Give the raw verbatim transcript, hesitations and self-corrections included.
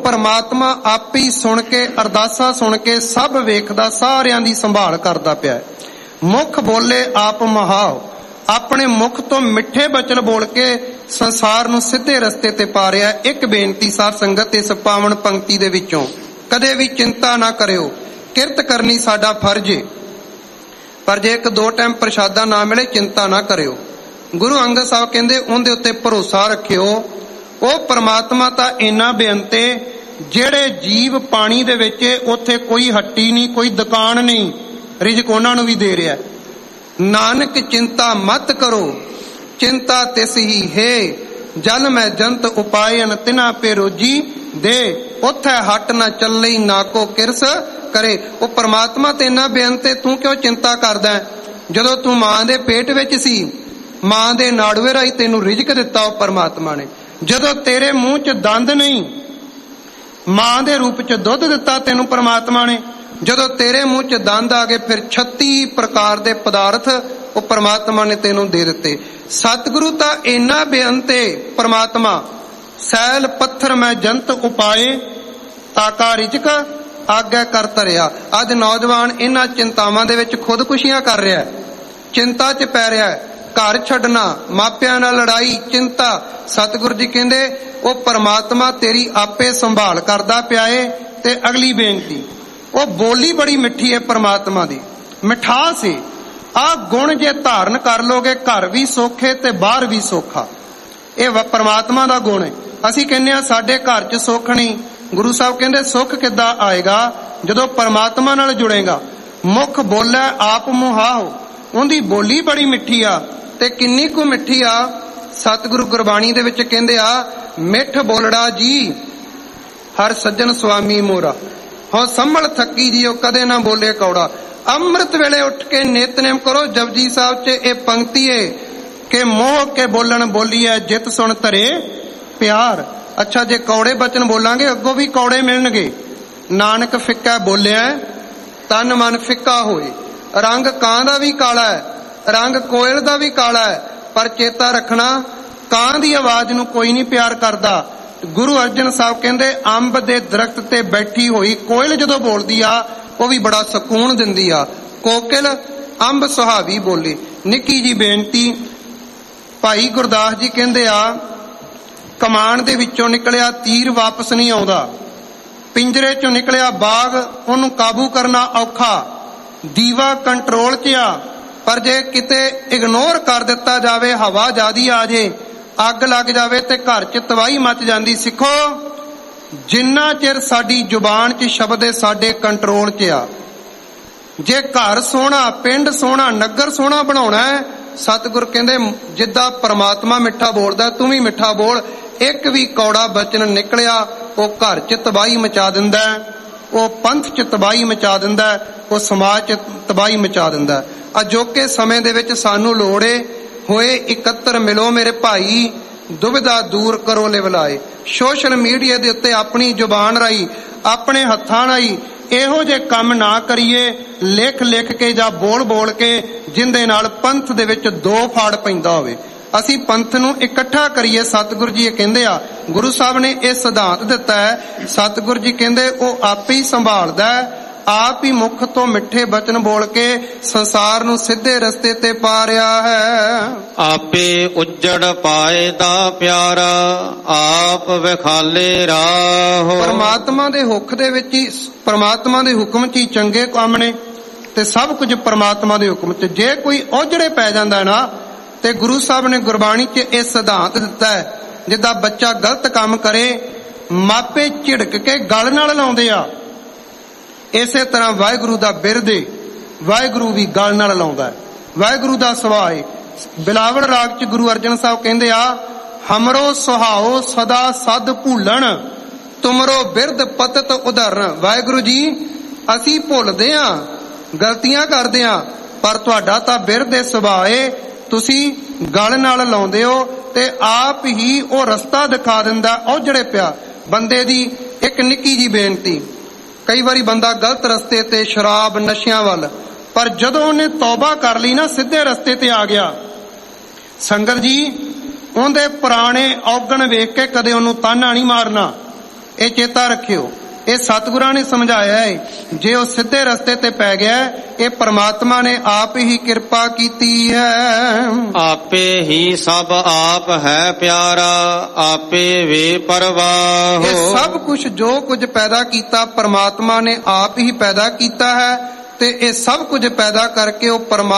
परमात्मा आप ही सुन के अरदासा सुन के सब वेखदा, सारियां दी संभाल करदा पिया। मुख बोले आप महाओ, अपने मुख तो मिठे बचन बोल के संसार नूं सीधे रस्ते ते पा रहा है। एक बेनती साध संगत, इस पावन पंक्ति दे विचों कदे भी चिंता ना करियो, किरत करनी साडा फर्ज है, पर जे एक दो टाइम प्रसादा ना मिले चिंता ना करियो। गुरु अंगद साहब कहंदे उहदे उत्ते भरोसा रखियो। ਉਹ परमात्मा ਤਾਂ ਇੰਨਾ ਬੇਅੰਤ ਹੈ, ਜਿਹੜੇ ਜੀਵ ਪਾਣੀ ਦੇ ਵਿੱਚ ਉੱਥੇ ਕੋਈ ਹੱਟੀ ਨਹੀਂ, ਕੋਈ ਦੁਕਾਨ ਨਹੀਂ, ਰਿਜ਼ਕ ਉਹਨਾਂ ਨੂੰ ਵੀ ਦੇ ਰਿਹਾ। ਨਾਨਕ ਚਿੰਤਾ ਮਤ ਕਰੋ, ਚਿੰਤਾ ਤਿਸ ਹੀ ਹੈ, ਜਲ ਮੈਂ ਜੰਤ ਉਪਾਇਨ ਤਿਨਾ ਪੇ ਰੋਜੀ ਦੇ, ਉੱਥੇ ਹੱਟ ਨਾ ਚੱਲਈ ਨਾ ਕੋ ਕਿਰਸ ਕਰੇ। ਉਹ परमात्मा ਤੇ ਇੰਨਾ ਬੇਅੰਤ ਹੈ, ਤੂੰ ਕਿਉਂ ਚਿੰਤਾ ਕਰਦਾ? ਜਦੋਂ ਤੂੰ ਮਾਂ ਦੇ ਪੇਟ ਵਿੱਚ ਸੀ, ਮਾਂ ਦੇ ਨਾੜੂਏ ਰਾਹੀਂ ਤੈਨੂੰ ਰਿਜ਼ਕ ਦਿੱਤਾ ਉਹ परमात्मा ਨੇ। ਜਦੋਂ ਤੇਰੇ ਮੂੰਹ 'ਚ ਦੰਦ ਨਹੀਂ, ਮਾਂ ਦੇ ਰੂਪ 'ਚ ਦੁੱਧ ਦਿੱਤਾ ਤੈਨੂੰ परमात्मा ਨੇ। ਜਦੋਂ ਤੇਰੇ ਮੂੰਹ 'ਚ ਦੰਦ ਆ ਗਏ, ਫਿਰ ਛੱਤੀ ਪ੍ਰਕਾਰ ਦੇ ਪਦਾਰਥ ਉਹ परमात्मा ਨੇ ਤੈਨੂੰ ਦੇ ਦਿੱਤੇ। ਸਤਿਗੁਰੂ ਤਾਂ ਇੰਨਾ ਬੇਅੰਤ ਹੈ परमात्मा, ਸੈਲ ਪੱਥਰ ਮੈਂ ਜੰਤ ਉਪਾਏ, ਤਾਕਾ ਰਿਜ਼ਕ ਆਗਿਆ ਕਰ ਧਰਿਆ। ਅੱਜ ਨੌਜਵਾਨ ਇਹਨਾਂ ਚਿੰਤਾਵਾਂ ਦੇ ਵਿੱਚ ਖੁਦਕੁਸ਼ੀਆਂ ਕਰ ਰਿਹਾ, ਚਿੰਤਾ 'ਚ ਪੈ ਰਿਹਾ ਹੈ, घर छड्डना, मापियां नाल लड़ाई, चिंता। सतगुरु जी कहंदे ओ परमात्मा तेरी आपे संभाल करदा पिया है। ते अगली बेनती, ओ बोली बड़ी मिठी है परमात्मा दी, मिठास है। आ गुण जे धारण कर लोगे, घर भी सौखे ते बाहर भी सौखा। ये परमात्मा दा गुण है। असीं कहने आ साडे घर च सुख नहीं, गुरु साहब कहंदे सुख किद्दां आएगा जदों परमात्मा नाल जुड़ेगा। मुख बोले आप मुहाओ, उहदी बोली बड़ी मिठी आ। ते किन्नी कु मिठी आ, सतगुरु गुरबाणी दे विच कहंदे आ, मिठ बोलड़ा जी हर सज्जन स्वामी मोरा, हो संभल थकी जियो कदे ना बोले कौड़ा। अमृत वेले उठ के नितनेम करो। जपजी साहब च ये पंक्ति है कि मोह के बोलन बोलीए जित सुन धरे प्यार। अच्छा, जे कौड़े बचन बोलांगे अगों भी कौड़े मिलणगे। नानक फिक्का बोलिया तन मन फिक्का होए। रंग कां दा भी काला है, रंग कोयल दा भी काला है, पर चेता रखना कां दी आवाज नूं कोई नहीं प्यार करदा। गुरु अर्जन साहब कहंदे अंब दे दरख्त ते बैठी होई कोयल जदों बोलदी आ वो भी बड़ा सकून दिंदी आ। कोकिल अंब सुहावी बोली। निक्की जी बेनती, भाई गुरदास जी कहंदे आ, कमान दे विचों निकलिया तीर वापस नहीं आउंदा, पिंजरे चों निकलिया बाग ओनूं काबू करना औखा, दीवा कंट्रोल च आ, पर जे किते इग्नोर कर दिता जावे, हवा ज्यादा आ जाए, अग लग जावे ते घर च तबाही मच जांदी। सिखो, जिन्ना चिर साडी जुबान च शब्द साडे कंट्रोल च आ, जे घर सोहना, पिंड सोहना, नगर सोहना बनाउणा है, सतगुर कहंदे जिद्दां परमात्मा मिठा बोलदा तूं भी मिठा बोल। एक भी कौड़ा बचन निकलिया वो घर च तबाही मचा दिंदा है, वो पंथ च तबाही मचा दिंदा है, वो समाज च तबाही मचा दिंदा है। अजोके समय दे विच सानू लोड़ है, होए इकत्तर मिलो मेरे भाई, दुविधा दूर करो लिवलाए। सोशल मीडिया दे उत्ते अपनी जुबान राही, अपने हत्थां राही ਇਹੋ ਜੇ ਕੰਮ ਨਾ ਕਰੀਏ, ਲਿਖ ਲਿਖ ਕੇ ਜਾਂ ਬੋਲ ਬੋਲ ਕੇ, ਜਿੰਦੇ ਨਾਲ ਪੰਥ ਦੇ ਵਿੱਚ ਦੋ ਫਾੜ ਪੈਂਦਾ ਹੋਵੇ। ਅਸੀਂ ਪੰਥ ਨੂੰ ਇਕੱਠਾ ਕਰੀਏ। ਸਤਿਗੁਰੂ ਜੀ ਇਹ ਕਹਿੰਦੇ ਆ, ਗੁਰੂ ਸਾਹਿਬ ਨੇ ਇਹ ਸਿਧਾਂਤ ਦਿੱਤਾ ਹੈ। ਸਤਿਗੁਰੂ ਜੀ ਕਹਿੰਦੇ ਉਹ ਆਪੇ ਹੀ ਸੰਭਾਲਦਾ ਹੈ, ਆਪ ਹੀ ਮੁਖ ਤੋਂ ਮਿੱਠੇ ਬਚਨ ਬੋਲ ਕੇ ਸੰਸਾਰ ਨੂੰ ਸਿੱਧੇ ਰਸਤੇ ਤੇ ਪਾ ਰਿਹਾ ਹੈ। ਆਪੇ ਉੱਜੜ ਪਾਏ ਦਾ ਪਿਆਰਾ, ਆਪ ਵਿਖਾਲੇ ਰਾਹ। ਪਰਮਾਤਮਾ ਦੇ ਹੁੱਕ ਦੇ ਵਿੱਚ ਹੀ, ਪਰਮਾਤਮਾ ਦੇ ਹੁਕਮ 'ਚ ਹੀ ਚੰਗੇ ਕੰਮ ਨੇ ਤੇ ਸਭ ਕੁਝ ਪਰਮਾਤਮਾ ਦੇ ਹੁਕਮ 'ਚ। ਜੇ ਕੋਈ ਉਜੜੇ ਪੈ ਜਾਂਦਾ ਨਾ, ਤੇ ਗੁਰੂ ਸਾਹਿਬ ਨੇ ਗੁਰਬਾਣੀ 'ਚ ਇਹ ਸਿਧਾਂਤ ਦਿੱਤਾ ਹੈ, ਜਿੱਦਾਂ ਬੱਚਾ ਗਲਤ ਕੰਮ ਕਰੇ ਮਾਪੇ ਝਿੜਕ ਕੇ ਗਲ ਨਾਲ ਲਾਉਂਦੇ ਆ, ਇਸੇ ਤਰ੍ਹਾਂ ਵਾਹਿਗੁਰੂ ਦਾ ਬਿਰਦ ਏ, ਵਾਹਿਗੁਰੂ ਵੀ ਗਲ ਨਾਲ ਲਾਉਂਦਾ ਹੈ। ਵਾਹਿਗੁਰੂ ਦਾ ਸੁਭਾਅ ਏ। ਬਿਲਾਵਲ ਰਾਗ 'ਚ ਗੁਰੂ ਅਰਜਨ ਸਾਹਿਬ ਕਹਿੰਦੇ ਆ, ਹਮਰੋ ਸੁਹਾਓ ਸਦਾ ਸਦ ਭੁੱਲਣ, ਤੁਮਰੋ ਬਿਰਦ ਪਤਤ ਉਦਾਹਰਨ। ਵਾਹਿਗੁਰੂ ਜੀ ਅਸੀਂ ਭੁੱਲਦੇ ਆ, ਗਲਤੀਆਂ ਕਰਦੇ ਆ, ਪਰ ਤੁਹਾਡਾ ਤਾਂ ਬਿਰਦ ਸੁਭਾਅ ਏ, ਤੁਸੀਂ ਗਲ ਨਾਲ ਲਾਉਂਦੇ ਹੋ ਤੇ ਆਪ ਹੀ ਉਹ ਰਸਤਾ ਦਿਖਾ ਦਿੰਦਾ ਉਹ ਜਿਹੜੇ ਪਿਆ ਬੰਦੇ ਦੀ। ਇੱਕ ਨਿੱਕੀ ਜੀ ਬੇਨਤੀ, ਕਈ ਵਾਰੀ ਬੰਦਾ ਗਲਤ ਰਸਤੇ ਤੇ, ਸ਼ਰਾਬ ਨਸ਼ਿਆਂ ਵੱਲ, ਪਰ ਜਦੋਂ ਉਹਨੇ ਤੌਬਾ ਕਰ ਲਈ ਨਾ, ਸਿੱਧੇ ਰਸਤੇ ਤੇ ਆ ਗਿਆ, ਸੰਗਤ ਜੀ ਉਹਦੇ ਪੁਰਾਣੇ ਔਗਣ ਵੇਖ ਕੇ ਕਦੇ ਉਹਨੂੰ ਤਾਨਾ ਨਹੀਂ ਮਾਰਨਾ। ਇਹ ਚੇਤਾ ਰੱਖਿਓ, ਇਹ ਸਤਿਗੁਰਾਂ ਨੇ ਸਮਝਾਇਆ ਹੈ। ਜੇ ਉਹ ਸਿੱਧੇ ਰਸਤੇ ਤੇ ਪੈ ਗਿਆ, ਇਹ ਪਰਮਾਤਮਾ ਨੇ ਆਪ ਹੀ ਕਿਰਪਾ ਕੀਤੀ ਹੈ। ਆਪੇ ਹੀ ਸਭ ਆਪ ਹੈ ਪਿਆਰਾ, ਆਪੇ ਵੇ ਪਰਵਾਹੋ। ਇਹ ਸਭ ਕੁਝ ਜੋ ਕੁਝ ਪੈਦਾ ਕੀਤਾ ਪਰਮਾਤਮਾ ਨੇ ਆਪ ਹੀ ਪੈਦਾ ਕੀਤਾ ਹੈ, ਤੇ ਇਹ ਸਭ ਕੁਝ ਪੈਦਾ ਕਰਕੇ ਉਹ ਪਰਮਾਤਮਾ